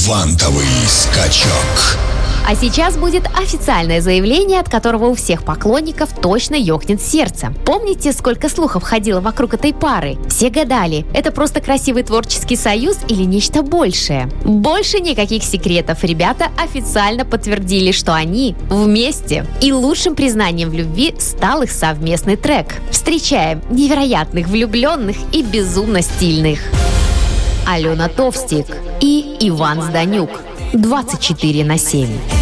Квантовый скачок. А сейчас будет официальное заявление, от которого у всех поклонников точно ёкнет сердце. Помните, сколько слухов ходило вокруг этой пары? Все гадали, это просто красивый творческий союз или нечто большее? Больше никаких секретов. Ребята официально подтвердили, что они вместе. И лучшим признанием в любви стал их совместный трек. Встречаем невероятных влюбленных и безумно стильных. Алена Товстик и Иван Зданюк. 24/7.